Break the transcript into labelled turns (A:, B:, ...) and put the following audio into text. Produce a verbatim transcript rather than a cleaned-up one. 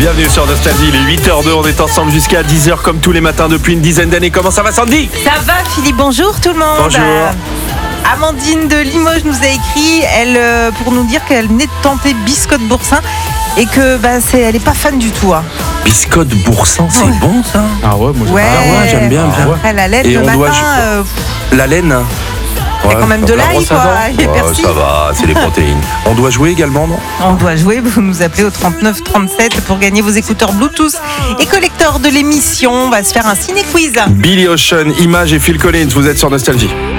A: Bienvenue sur Nostalgie, il est huit heures deux, on est ensemble jusqu'à dix heures comme tous les matins depuis une dizaine d'années. Comment ça va Sandy?
B: Ça va Philippe, bonjour tout le monde.
A: Bonjour.
B: Euh, Amandine de Limoges nous a écrit elle, euh, pour nous dire qu'elle venait de tenter Biscotte Boursin et que bah, c'est, elle n'est pas fan du tout. Hein.
A: Biscotte Boursin, c'est
B: Ouais.
A: bon ça?
C: Ah ouais, moi j'aime
B: Ouais,
C: bien.
A: Ah ouais, j'aime bien, bien.
B: Après la laine
A: Et
B: le
A: on
B: matin,
A: doit-
B: euh,
A: La laine?
B: Il y a quand même de
A: la
B: l'ail,
A: brosse à
B: quoi,
A: dents.
B: et
A: Ouais,
B: persil.
A: ça va, c'est les protéines. On doit jouer également, non?
B: on doit jouer, vous nous appelez au trente-neuf trente-sept pour gagner vos écouteurs Bluetooth et collector de l'émission. On va se faire un ciné-quiz.
A: Billy Ocean, Image et Phil Collins, vous êtes sur Nostalgie.